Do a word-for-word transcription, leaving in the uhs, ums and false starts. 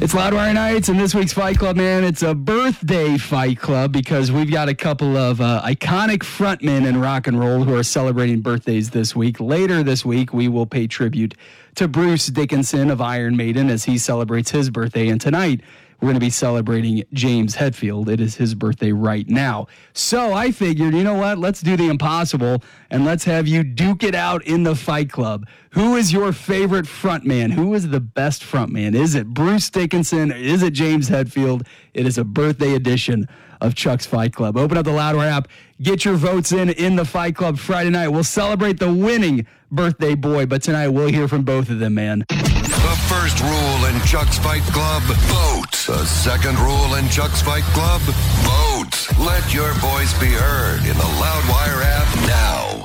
It's Loudwire Nights, and this week's Fight Club, man, it's a birthday Fight Club because we've got a couple of uh, iconic frontmen in rock and roll who are celebrating birthdays this week. Later this week, we will pay tribute to Bruce Dickinson of Iron Maiden as he celebrates his birthday, and tonight we're going to be celebrating James Hetfield. It is his birthday right now. So I figured, you know what? Let's do the impossible, and let's have you duke it out in the Fight Club. Who is your favorite frontman? Who is the best frontman? Is it Bruce Dickinson? Is it James Hetfield? It is a birthday edition of Chuck's Fight Club. Open up the Loudwire app. Get your votes in in the Fight Club Friday night. We'll celebrate the winning birthday boy, but tonight we'll hear from both of them, man. The first rule in Chuck's Fight Club, vote. The second rule in Chuck's Fight Club, vote. Let your voice be heard in the Loudwire app now.